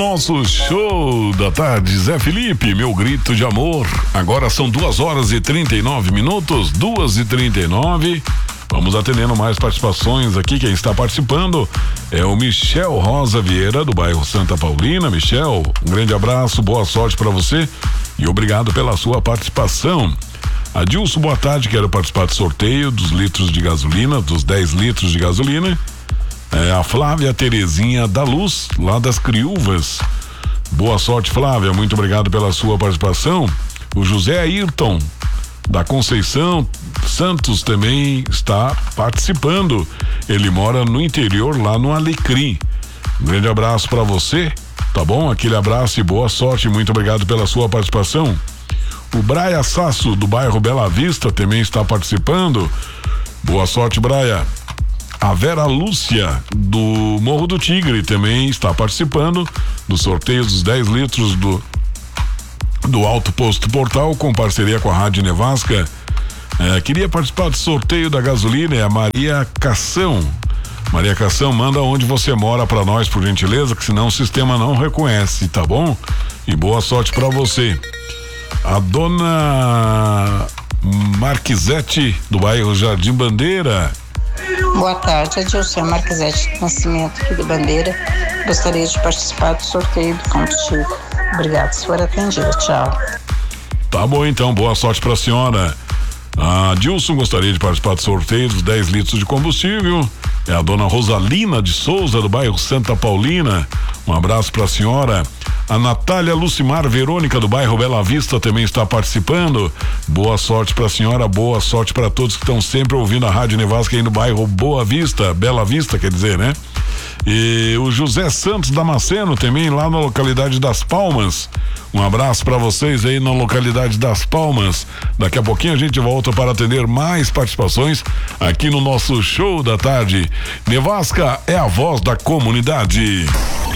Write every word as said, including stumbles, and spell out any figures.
nosso show da tarde, Zé Felipe, meu grito de amor. Agora são duas horas e trinta e nove minutos, duas e trinta e nove. Vamos atendendo mais participações aqui. Quem está participando é o Michel Rosa Vieira, do bairro Santa Paulina. Michel, um grande abraço, boa sorte para você e obrigado pela sua participação. Adilson, boa tarde, quero participar do sorteio dos litros de gasolina, dos dez litros de gasolina. É a Flávia Terezinha da Luz, lá das Criúvas. Boa sorte, Flávia, muito obrigado pela sua participação. O José Ayrton da Conceição Santos também está participando. Ele mora no interior, lá no Alecrim. Um grande abraço para você, tá bom? Aquele abraço e boa sorte, muito obrigado pela sua participação. O Braia Sasso, do bairro Bela Vista, também está participando. Boa sorte, Braia. A Vera Lúcia, do Morro do Tigre, também está participando do sorteio dos dez litros do do Alto Posto Portal, com parceria com a Rádio Nevasca. É, queria participar do sorteio da gasolina, é a Maria Cação. Maria Cação, manda onde você mora para nós, por gentileza, que senão o sistema não reconhece, tá bom? E boa sorte para você. A dona Marquisete, do bairro Jardim Bandeira. Boa tarde, Adilson Marquisete Nascimento, aqui do Bandeira. Gostaria de participar do sorteio do combustível. Obrigado, se for atendida. Tchau. Tá bom, então, boa sorte pra senhora. A Dilson gostaria de participar do sorteio dos dez litros de combustível. É a dona Rosalina de Souza, do bairro Santa Paulina. Um abraço pra senhora. A Natália Lucimar Verônica, do bairro Bela Vista, também está participando. Boa sorte pra senhora, boa sorte para todos que estão sempre ouvindo a Rádio Nevasca aí no bairro Boa Vista, Bela Vista, quer dizer, né? E o José Santos Damasceno, também lá na localidade das Palmas. Um abraço para vocês aí na localidade das Palmas. Daqui a pouquinho a gente volta para atender mais participações aqui no nosso show da tarde. Nevasca é a voz da comunidade.